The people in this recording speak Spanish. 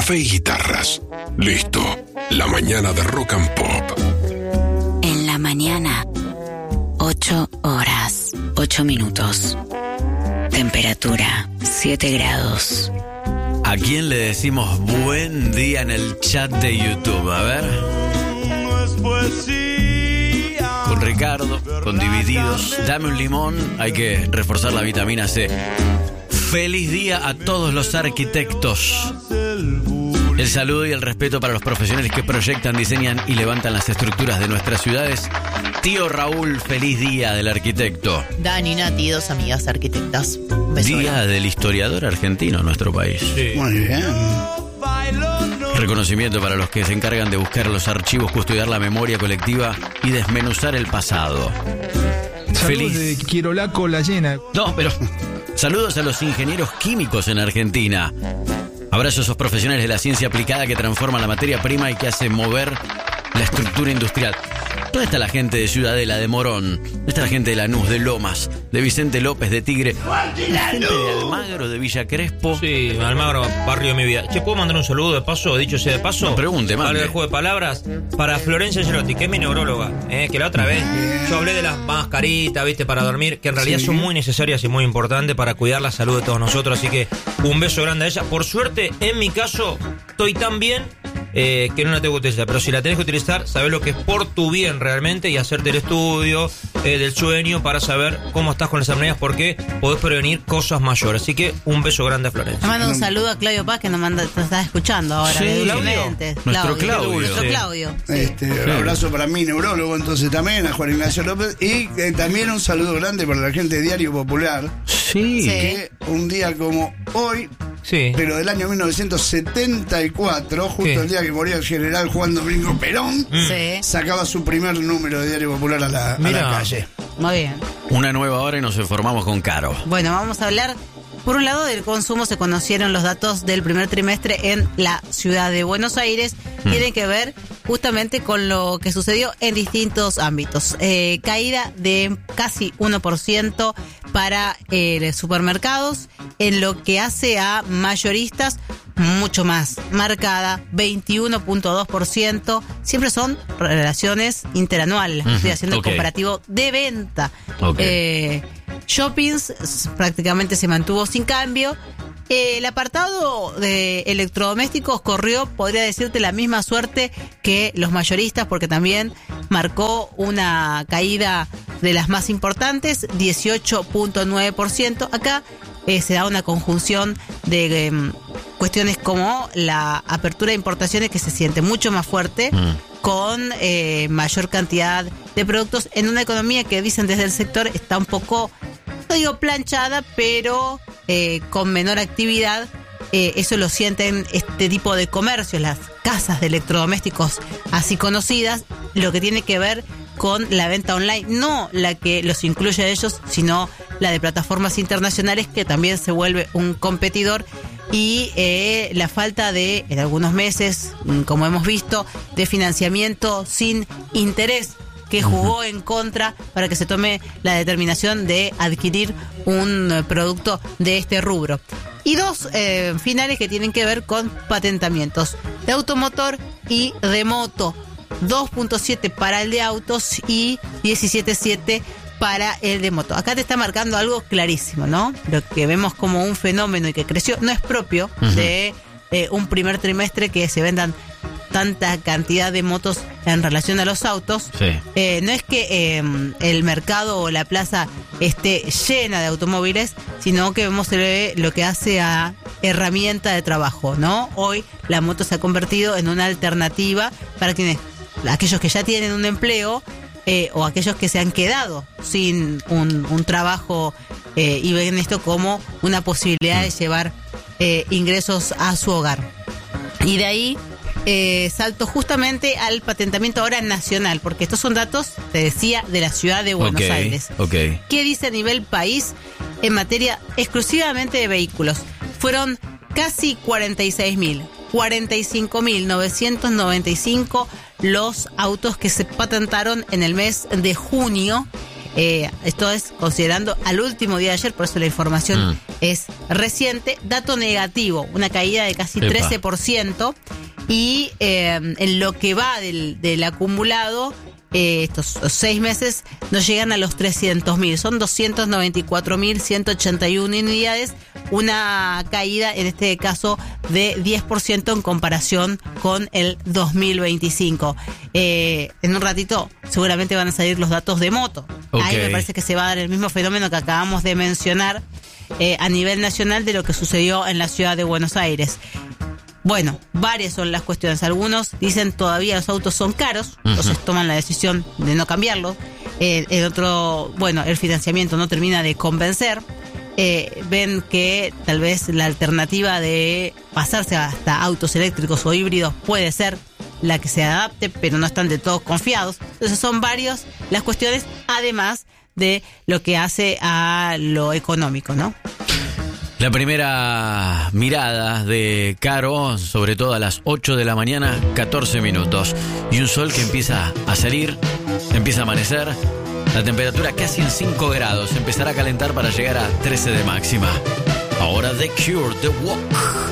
café y guitarras. Listo, la mañana de Rock and Pop. En la mañana, 8 horas, 8 minutos. Temperatura, 7 grados. ¿A quién le decimos buen día en el chat de YouTube? A ver. Con Ricardo, con Divididos. Dame un limón, hay que reforzar la vitamina C. Feliz día a todos los arquitectos. El saludo y el respeto para los profesionales que proyectan, diseñan y levantan las estructuras de nuestras ciudades. Tío Raúl, feliz día del arquitecto. Dani, Nati, dos amigas arquitectas. Día del historiador argentino en nuestro país. Sí. Muy bien. Reconocimiento para los que se encargan de buscar los archivos, custodiar la memoria colectiva y desmenuzar el pasado. Saludos de Quirolaco La Llena. No, pero saludos a los ingenieros químicos en Argentina. Abrazo a esos profesionales de la ciencia aplicada que transforman la materia prima y que hacen mover la estructura industrial. ¿Dónde está la gente de Ciudadela, de Morón? ¿Dónde está la gente de Lanús, de Lomas, de Vicente López, de Tigre? ¿La gente de Almagro, de Villa Crespo? Sí, Almagro, barrio de mi vida. ¿Che, puedo mandar un saludo de paso, dicho sea de paso? No, pregunte, mande. Vale, el juego de palabras para Florencia Gerotti, que es mi neuróloga, que la otra vez yo hablé de las mascaritas, viste, para dormir, que en realidad son muy necesarias y muy importantes para cuidar la salud de todos nosotros, así que un beso grande a ella. Por suerte, en mi caso, estoy tan bien que no la tengo que utilizar, pero si la tenés que utilizar, sabés lo que es por tu bien realmente y hacerte el estudio del sueño para saber cómo estás con las apneas, porque podés prevenir cosas mayores. Así que un beso grande a Florencia. Le mando un saludo a Claudio Paz, que nos está escuchando ahora. Sí, Nuestro Claudio. Un abrazo para mí, neurólogo, entonces también, a Juan Ignacio López. Y también un saludo grande para la gente de Diario Popular. Sí. Que un día como hoy, pero del año 1974, justo el día que moría el general Juan Domingo Perón, sacaba su primer número de Diario Popular a la calle. Muy bien. Una nueva hora y nos informamos con Caro. Bueno, vamos a hablar, por un lado, del consumo. Se conocieron los datos del primer trimestre en la ciudad de Buenos Aires. Tienen que ver justamente con lo que sucedió en distintos ámbitos. Caída de casi 1% para supermercados. En lo que hace a mayoristas, mucho más marcada, 21.2%. Siempre son relaciones interanuales. Estoy haciendo el comparativo de venta. Shoppings prácticamente se mantuvo sin cambio. El apartado de electrodomésticos corrió, podría decirte, la misma suerte que los mayoristas, porque también marcó una caída de las más importantes, 18.9%. Acá se da una conjunción de cuestiones como la apertura de importaciones, que se siente mucho más fuerte, con mayor cantidad de productos en una economía que dicen desde el sector está un poco, no digo planchada, pero con menor actividad. Eso lo sienten este tipo de comercios, las casas de electrodomésticos así conocidas, lo que tiene que ver con la venta online, no la que los incluye a ellos, sino la de plataformas internacionales, que también se vuelve un competidor. Y la falta de, en algunos meses, como hemos visto, de financiamiento sin interés, que jugó en contra para que se tome la determinación de adquirir un producto de este rubro. Y dos finales que tienen que ver con patentamientos de automotor y de moto. 2.7 para el de autos y 17.7 para el de moto. Acá te está marcando algo clarísimo, ¿no? Lo que vemos como un fenómeno y que creció no es propio de un primer trimestre que se vendan tanta cantidad de motos en relación a los autos. No es que el mercado o la plaza esté llena de automóviles, sino que vemos lo que hace a herramienta de trabajo, ¿no? Hoy la moto se ha convertido en una alternativa para aquellos que ya tienen un empleo o aquellos que se han quedado sin un trabajo y ven esto como una posibilidad de llevar ingresos a su hogar. Y de ahí salto justamente al patentamiento ahora nacional, porque estos son datos, te decía, de la ciudad de Buenos Aires. ¿Qué dice a nivel país en materia exclusivamente de vehículos? Fueron casi 46.000, 45.995 los autos que se patentaron en el mes de junio. Esto es considerando al último día de ayer, por eso la información es reciente, dato negativo, una caída de casi 13%, y en lo que va del acumulado, estos 6 meses no llegan a los 300.000, son 294.181 unidades, una caída en este caso de 10% en comparación con el 2025. En un ratito seguramente van a salir los datos de moto. Ahí me parece que se va a dar el mismo fenómeno que acabamos de mencionar a nivel nacional de lo que sucedió en la ciudad de Buenos Aires. Bueno, varias son las cuestiones. Algunos dicen todavía los autos son caros, entonces toman la decisión de no cambiarlos. El otro, bueno, el financiamiento no termina de convencer. Ven que tal vez la alternativa de pasarse hasta autos eléctricos o híbridos puede ser la que se adapte, pero no están de todos confiados. Entonces son varias las cuestiones, además de lo que hace a lo económico, ¿no? La primera mirada de Caro, sobre todo a las 8 de la mañana, 14 minutos. Y un sol que empieza a salir, empieza a amanecer. La temperatura casi en 5 grados. Empezará a calentar para llegar a 13 de máxima. Ahora The Cure, The Walk.